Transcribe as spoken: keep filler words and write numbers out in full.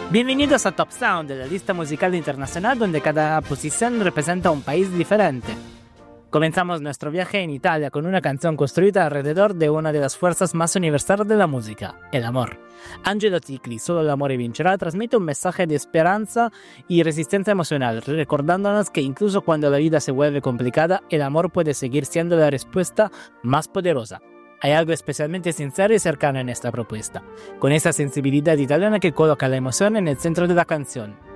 Bienvenidos a Top Sound, la lista musical internacional donde cada posición representa un país diferente. Comenzamos nuestro viaje en Italia con una canción construida alrededor de una de las fuerzas más universales de la música, el amor. Angelo Ticli, Solo l'amore vincerà, transmite un mensaje de esperanza y resistencia emocional, recordándonos que incluso cuando la vida se vuelve complicada, el amor puede seguir siendo la respuesta más poderosa. Hay algo especialmente sincero y cercano en esta propuesta, con esa sensibilidad italiana que coloca la emoción en el centro de la canción.